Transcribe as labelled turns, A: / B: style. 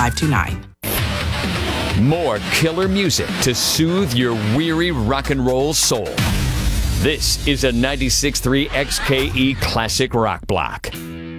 A: 529.
B: More killer music to soothe your weary rock and roll soul. This is a 96.3 XKE Classic Rock Block.